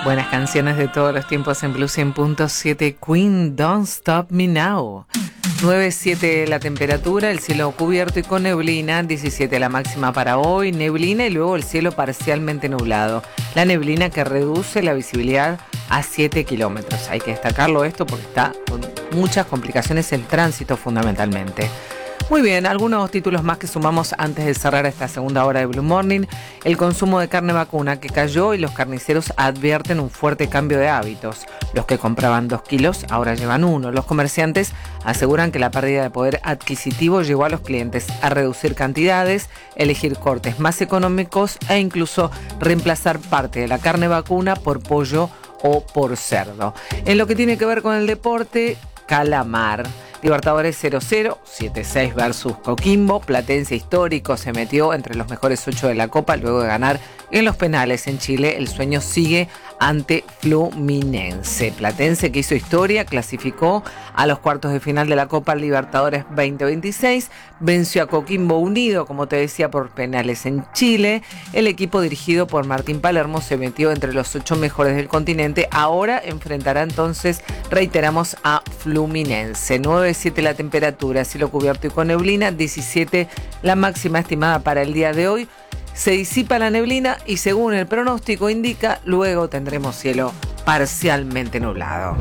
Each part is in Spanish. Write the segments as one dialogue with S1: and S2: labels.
S1: Buenas canciones de todos los tiempos en Blue 100.7. Queen, Don't Stop Me Now. 9.7 la temperatura, el cielo cubierto y con neblina. 17 la máxima para hoy, neblina y luego el cielo parcialmente nublado. La neblina que reduce la visibilidad a 7 kilómetros. Hay que destacarlo esto porque está con muchas complicaciones el tránsito fundamentalmente. Muy bien, algunos títulos más que sumamos antes de cerrar esta segunda hora de Blue Morning. El consumo de carne vacuna que cayó y los carniceros advierten un fuerte cambio de hábitos. Los que compraban 2 kilos ahora llevan 1. Los comerciantes aseguran que la pérdida de poder adquisitivo llevó a los clientes a reducir cantidades, elegir cortes más económicos e incluso reemplazar parte de la carne vacuna por pollo o por cerdo. En lo que tiene que ver con el deporte, Calamar. Libertadores 0-0, 7-6 versus Coquimbo. Platense histórico se metió entre los mejores 8 de la Copa luego de ganar en los penales en Chile. El sueño sigue ante Fluminense. Platense que hizo historia, clasificó a los cuartos de final de la Copa Libertadores 2026. Venció a Coquimbo Unido, como te decía, por penales en Chile. El equipo dirigido por Martín Palermo se metió entre los 8 mejores del continente. Ahora enfrentará entonces, reiteramos, a Fluminense. 9.7 la temperatura, cielo cubierto y con neblina. 17 la máxima estimada para el día de hoy. Se disipa la neblina y según el pronóstico indica, luego tendremos cielo parcialmente nublado.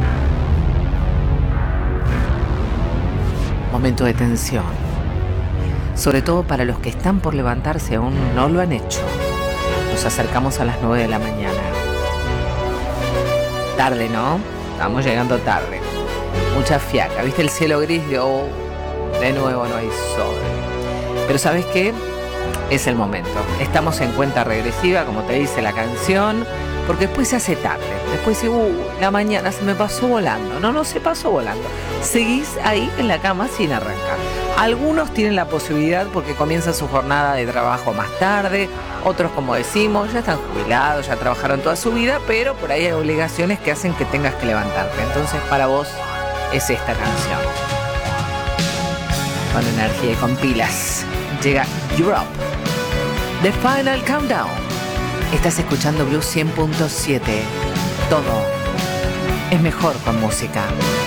S1: Momento de tensión, sobre todo para los que están por levantarse aún no lo han hecho. Nos acercamos a las 9 de la mañana. Tarde, ¿no? Estamos llegando tarde. Mucha fiaca, ¿viste el cielo gris? De nuevo no hay sol. Pero ¿sabes qué? Es el momento. Estamos en cuenta regresiva, como te dice la canción, porque después se hace tarde. Después dice, la mañana se me pasó volando. No se pasó volando. Seguís ahí en la cama sin arrancar. Algunos tienen la posibilidad porque comienza su jornada de trabajo más tarde. Otros, como decimos, ya están jubilados, ya trabajaron toda su vida, pero por ahí hay obligaciones que hacen que tengas que levantarte. Entonces, para vos es esta canción. Con energía y con pilas. Llega Europe. The Final Countdown. Estás escuchando Blue 100.7. Todo es mejor con música.